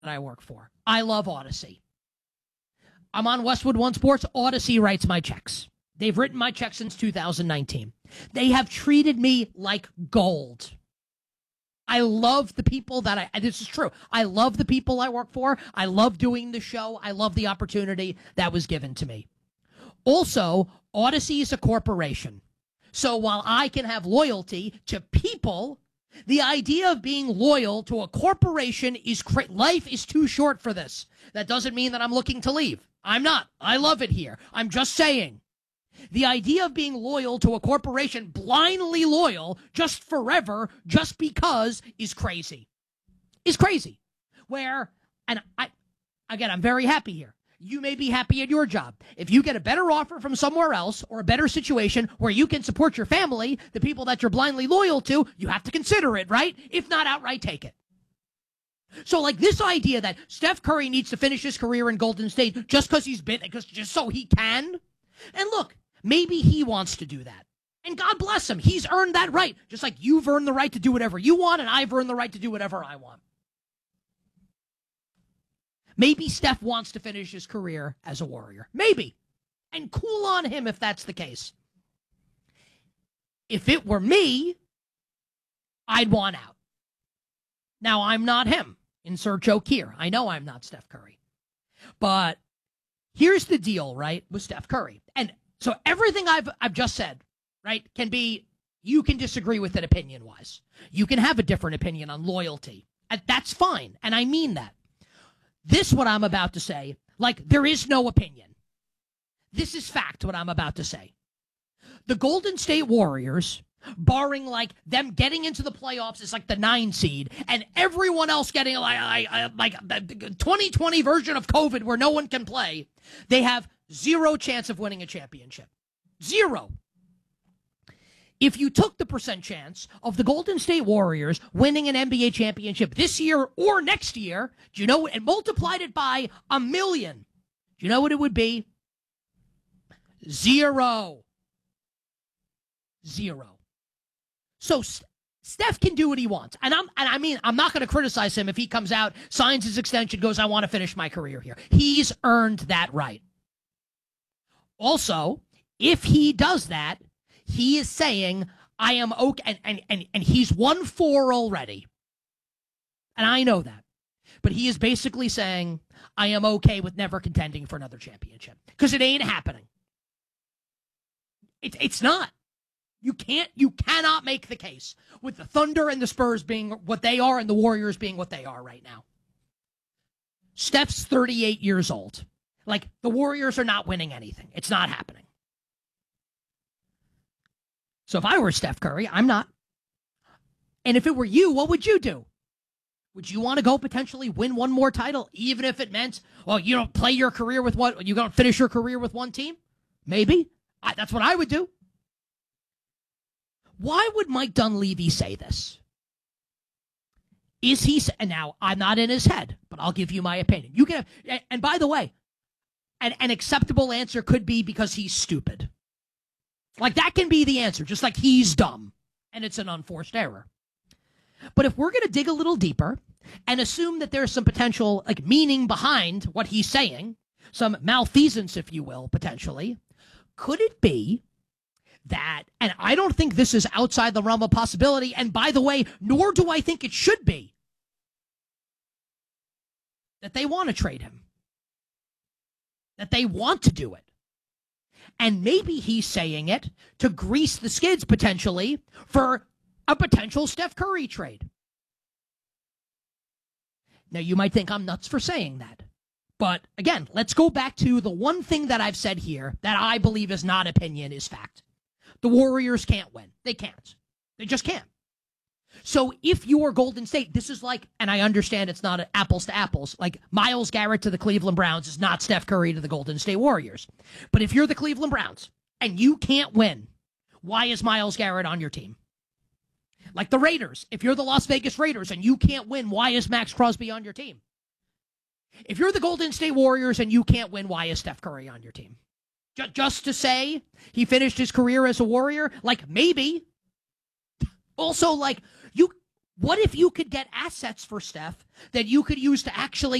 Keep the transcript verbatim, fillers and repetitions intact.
I work for. I love Odyssey. I'm on Westwood One Sports. Odyssey writes my checks. They've written my checks since two thousand nineteen. They have treated me like gold. I love the people that I, this is true. I love the people I work for. I love doing the show. I love the opportunity that was given to me. Also, Odyssey is a corporation. So while I can have loyalty to people, the idea of being loyal to a corporation is cra- life is too short for this. That doesn't mean that I'm looking to leave. I'm not. I love it here. I'm just saying. The idea of being loyal to a corporation, blindly loyal, just forever, just because, is crazy. Is crazy. Where, and I, again, I'm very happy here. You may be happy at your job. If you get a better offer from somewhere else or a better situation where you can support your family, the people that you're blindly loyal to, you have to consider it, right? If not, outright take it. So, like, this idea that Steph Curry needs to finish his career in Golden State just because he's been, because just so he can. And look, maybe he wants to do that. And God bless him. He's earned that right. Just like you've earned the right to do whatever you want, and I've earned the right to do whatever I want. Maybe Steph wants to finish his career as a Warrior. Maybe. And cool on him if that's the case. If it were me, I'd want out. Now, I'm not him. Insert joke here. I know I'm not Steph Curry. But here's the deal, right, with Steph Curry. And so everything I've I've just said, right, can be, you can disagree with it opinion-wise. You can have a different opinion on loyalty. And that's fine. And I mean that. This, what I'm about to say, like, there is no opinion. This is fact, what I'm about to say. The Golden State Warriors, barring, like, them getting into the playoffs as, like, the nine seed, and everyone else getting, like, like, like the twenty twenty version of COVID where no one can play, they have zero chance of winning a championship. Zero. If you took the percent chance of the Golden State Warriors winning an N B A championship this year or next year, do you know, and multiplied it by a million, do you know what it would be? Zero. Zero. So Steph can do what he wants. And I'm and I mean, I'm not going to criticize him if he comes out, signs his extension, goes, I want to finish my career here. He's earned that right. Also, if he does that, he is saying, I am okay, and, and, and, and he's won four already. And I know that. But he is basically saying, I am okay with never contending for another championship. Because it ain't happening. It, it's not. You can't, you cannot make the case with the Thunder and the Spurs being what they are and the Warriors being what they are right now. Steph's thirty-eight years old. Like, the Warriors are not winning anything. It's not happening. So if I were Steph Curry, I'm not. And if it were you, what would you do? Would you want to go potentially win one more title, even if it meant, well, you don't play your career with one, you don't finish your career with one team? Maybe. I, that's what I would do. Why would Mike Dunleavy say this? Is he, and now I'm not in his head, but I'll give you my opinion. You can, have, and by the way, an, an acceptable answer could be because he's stupid. Like, that can be the answer, just like he's dumb, and it's an unforced error. But if we're going to dig a little deeper and assume that there's some potential, like, meaning behind what he's saying, some malfeasance, if you will, potentially, could it be that, and I don't think this is outside the realm of possibility, and by the way, nor do I think it should be, that they want to trade him, that they want to do it. And maybe he's saying it to grease the skids, potentially, for a potential Steph Curry trade. Now, you might think I'm nuts for saying that. But, again, let's go back to the one thing that I've said here that I believe is not opinion, is fact. The Warriors can't win. They can't. They just can't. So if you're Golden State, this is like, and I understand it's not apples to apples, like Myles Garrett to the Cleveland Browns is not Steph Curry to the Golden State Warriors. But if you're the Cleveland Browns and you can't win, why is Myles Garrett on your team? Like the Raiders, if you're the Las Vegas Raiders and you can't win, why is Max Crosby on your team? If you're the Golden State Warriors and you can't win, why is Steph Curry on your team? Just to say he finished his career as a Warrior? Like, maybe. Also, like, you, What if you could get assets for Steph that you could use to actually